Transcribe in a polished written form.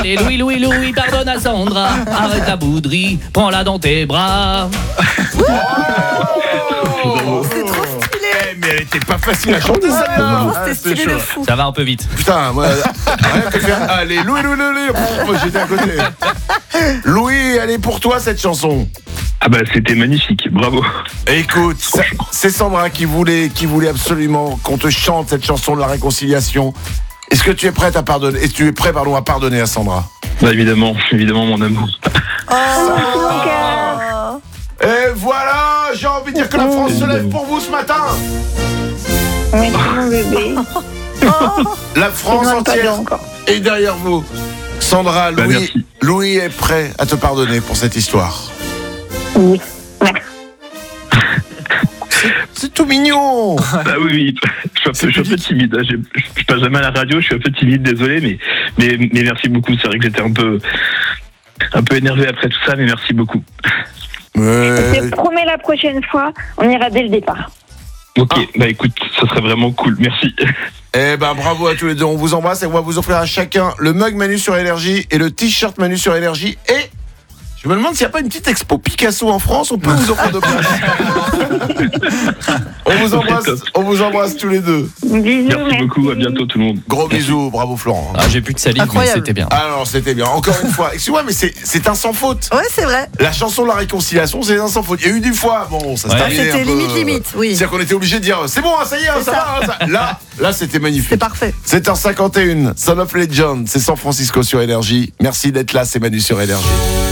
Allez, Louis, pardonne à Sandra. Arrête ta bouderie, prends-la dans tes bras. C'est trop stylé. Mais elle était pas facile à chanter, celle-là. C'était stylé de fou. Ça va un peu vite. Putain, moi, rien que faire. Allez, Louis. Moi, j'étais à côté. Louis, elle est pour toi, cette chanson. Ah bah c'était magnifique, bravo. Écoute, c'est Sandra qui voulait absolument qu'on te chante cette chanson de la réconciliation. Est-ce que tu es prête à pardonner? Est-ce que tu es prêt, à pardonner à Sandra? Bah, évidemment mon amour. Et voilà, j'ai envie de dire que la France se lève pour vous ce matin. Oui, mon bébé. La France entière est derrière vous. Sandra, Bah, Louis est prêt à te pardonner pour cette histoire. Oui. C'est tout mignon. Ah oui, je suis un peu timide. Je passe jamais à la radio, je suis un peu timide, désolé, mais merci beaucoup. C'est vrai que j'étais un peu énervé après tout ça, mais merci beaucoup. Je te promets, la prochaine fois, on ira dès le départ. Ok, bah écoute, ça serait vraiment cool, merci. Eh ben bravo à tous les deux, on vous embrasse et on va vous offrir à chacun le mug Manu sur Énergie et le t-shirt Manu sur Énergie. Et je me demande s'il n'y a pas une petite expo Picasso en France, on peut vous offrir de places. On vous embrasse tous les deux. Bisous, Merci beaucoup, à bientôt tout le monde. Gros bisous, bravo Florent. Ah, j'ai plus de salive, Incroyable. mais c'était bien. Alors c'était bien, encore une fois. Excuse-moi, mais c'est un sans faute. Ouais, c'est vrai. La chanson de la réconciliation, c'est un sans faute. Il y a eu une fois, bon, ça se Ouais. terminait C'était un peu, limite, oui. C'est-à-dire qu'on était obligé de dire c'est bon, ça y est, ça va. Là, c'était magnifique. C'est parfait. 7h51, Son of Legend, c'est San Francisco sur Énergie. Merci d'être là, c'est Manu sur Énergie.